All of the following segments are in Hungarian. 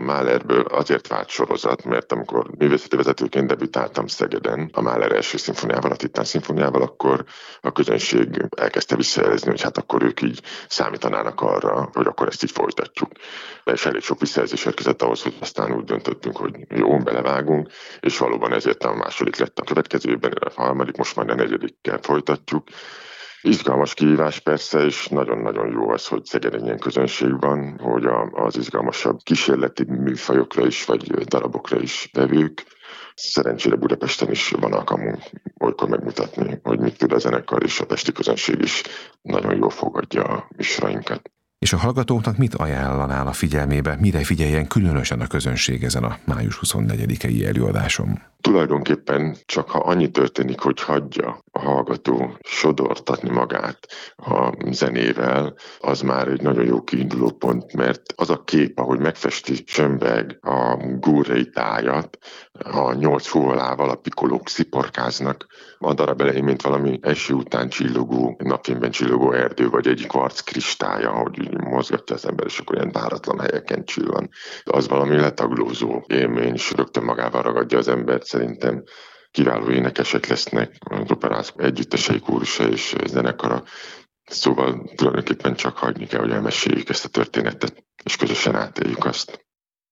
Mahlerből azért vált sorozat, mert amikor művészeti vezetőként debütáltam Szegeden, a Mahler első szimfóniával, a Titán szimfóniával, akkor a közönség elkezdte visszajelezni, hogy hát akkor ők így számítanának arra, hogy akkor ezt így folytatjuk. És elég sok visszajelzés érkezett ahhoz, hogy aztán úgy döntöttünk, hogy jó, belevágunk, és valóban ezért a második lett a következőben, a harmadik, most már a negyedikkel folytatjuk. Izgalmas kihívás persze, és nagyon-nagyon jó az, hogy Szegeden ilyen közönség van, hogy az izgalmasabb kísérleti műfajokra is, vagy darabokra is vevők. Szerencsére Budapesten is van alkalmunk olykor megmutatni, hogy mit tud a zenekar, és a pesti közönség is nagyon jól fogadja a műsorainkat. És a hallgatóknak mit ajánlanál a figyelmébe, mire figyeljen különösen a közönség ezen a május 24-i előadáson? Tulajdonképpen csak ha annyi történik, hogy hagyja a hallgató sodortatni magát a zenével, az már egy nagyon jó kiindulópont, mert az a kép, ahogy megfesti Schönberg a gúrei tájat, a 8 fuvolával a pikolók sziporkáznak, a darab elején, mint valami eső után csillogó, napfényben csillogó erdő, vagy egy kvarc kristálya, ahogy mozgatja az ember, és akkor ilyen váratlan helyeken csillan. Az valami letaglózó élmény, és rögtön magával ragadja az embert. Szerintem kiváló énekesek lesznek, az operász együttesei, kórusa és zenekara. Szóval tulajdonképpen csak hagyni kell, hogy elmeséljük ezt a történetet, és közösen átéljük azt.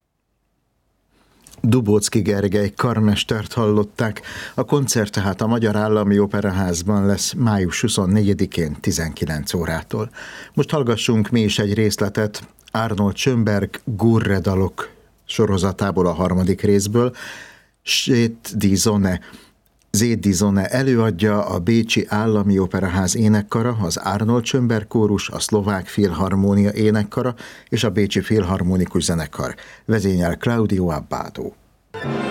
Dubóczky Gergely karmestert hallották. A koncert tehát a Magyar Állami Operaházban lesz május 24-én 19 órától. Most hallgassunk mi is egy részletet Arnold Schönberg Gurre dalok sorozatából, a harmadik részből. Zét die Sonne előadja a Bécsi Állami Operaház énekkara, az Arnold Schönberg kórus, a Szlovák Filharmónia énekkara és a Bécsi Filharmonikus Zenekar. Vezényel Claudio Abbado.